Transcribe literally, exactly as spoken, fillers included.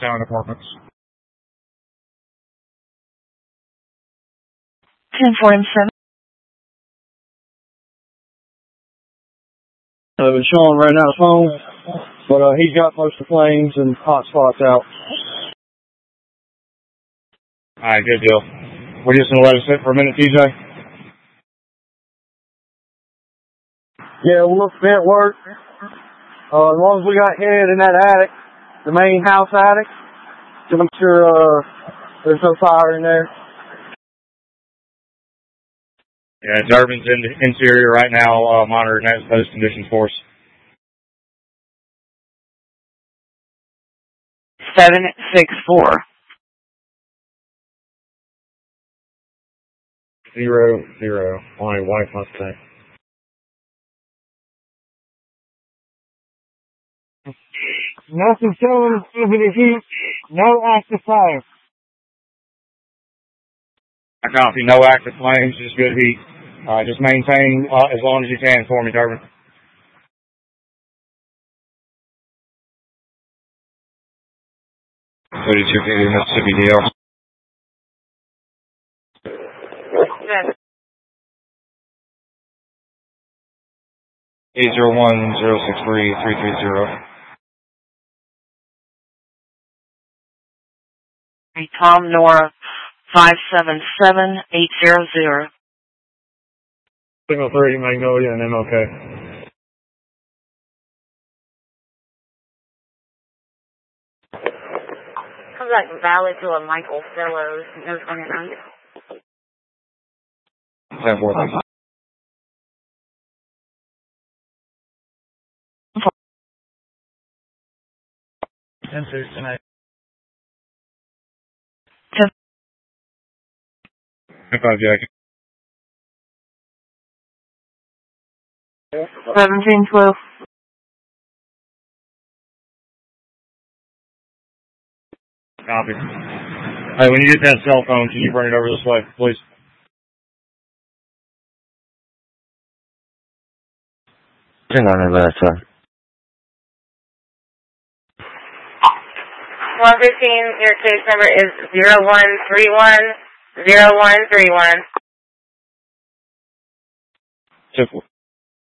Sound Apartments. ten forty-seven. Uh, but Sean ran out of phone, but uh, he's got most of the flames and hot spots out. Alright, good deal. We're just going to let it sit for a minute, T J? Yeah, we'll look for vent work. Uh, as long as we got head in that attic, the main house attic, to make sure uh, there's no fire in there. Yeah, Durbin's in the interior right now, uh, monitoring that post conditions for us. seven six four. Zero, zero. My wife must say. Nothing showing exhibited heat, no active fire. I copy. No active flames, just good heat. Uh, just maintain uh, as long as you can for me, Durbin. thirty-two fifty Mississippi D L. Yes. eight zero one, zero six three, three three zero. Tom Nora five seven seven eight zero zero. Signal three, Magnolia and M L K. Comes like Valley to a Michael Fellows. Those on it, right? ten four, thank you. ten two tonight. ten five, Jack. seventeen twelve. Copy. Hey, when you get that cell phone, can you bring it over this way, please? Hang on a minute, sir. one fifteen, your case number is zero one three one zero one three one. ten four.